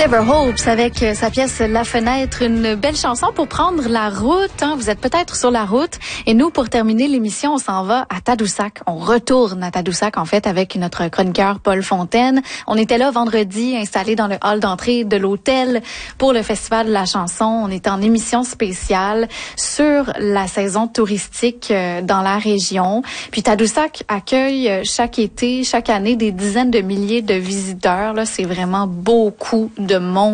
Clever Hopes avec sa pièce La Fenêtre, une belle chanson pour prendre la route. Vous êtes peut-être sur la route et nous, pour terminer l'émission, on s'en va à Tadoussac. On retourne à Tadoussac, en fait, avec notre chroniqueur Paul Fontaine. On était là vendredi, installé dans le hall d'entrée de l'hôtel pour le Festival de la chanson. On était en émission spéciale sur la saison touristique dans la région. Puis Tadoussac accueille chaque été, chaque année, des dizaines de milliers de visiteurs. Là, c'est vraiment beaucoup de monde.